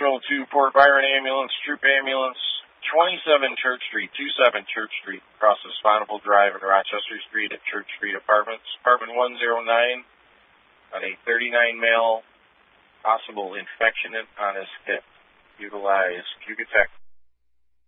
Central to Port Byron Ambulance, Troop Ambulance, 27 Church Street, 27 Church Street, crosses Sponable Drive and Rochester Street at Church Street Apartments. Apartment 109 on a 39 male, possible infection on his hip. Utilize Cugatech